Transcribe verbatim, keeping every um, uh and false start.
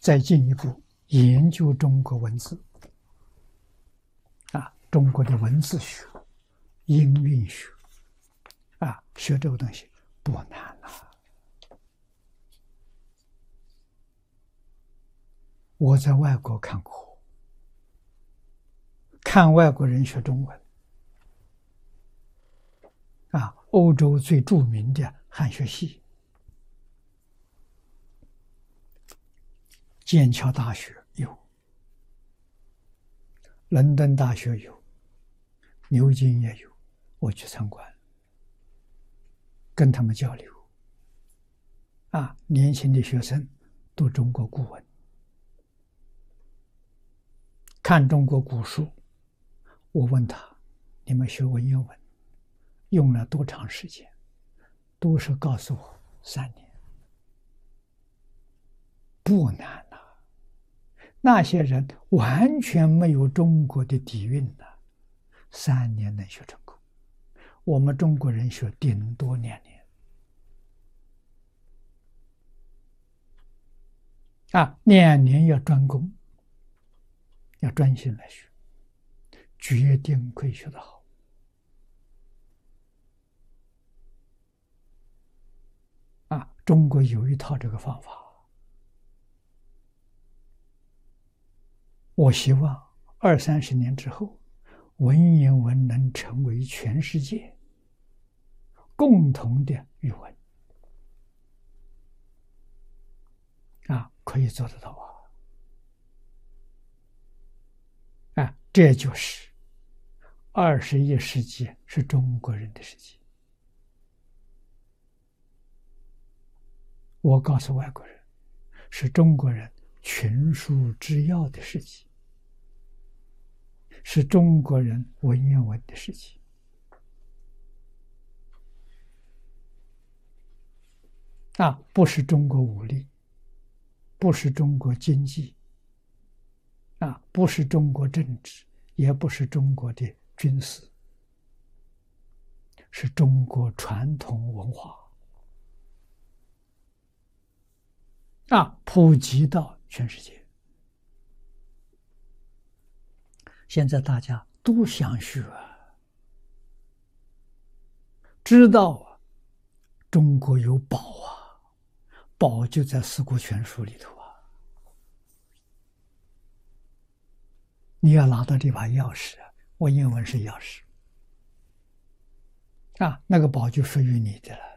再进一步研究中国文字啊，中国的文字学、音韵学啊，学这个东西不难了。我在外国看过，看外国人学中文啊，欧洲最著名的汉学系，剑桥大学有，伦敦大学有，牛津也有，我去参观，跟他们交流啊，年轻的学生读中国古文，看中国古书。我问他，你们学文言文用了多长时间？都是告诉我三年。不难啊，那些人完全没有中国的底蕴的，三年能学成功。我们中国人学顶多两年啊，两年要专攻，要专心来学，决定可以学得好啊。中国有一套这个方法，我希望二三十年之后，文言文能成为全世界共同的语文啊，可以做得到啊！啊，这就是二十一世纪是中国人的世纪。我告诉外国人，是中国人群书之要的世纪，是中国人文言文的世纪啊，不是中国武力，不是中国经济啊，不是中国政治，也不是中国的军事，是中国传统文化啊，普及到全世界。现在大家都想学，知道啊，中国有宝啊，宝就在《四库全书》里头啊。你要拿到这把钥匙，文言文是钥匙啊，那个宝就属于你的了。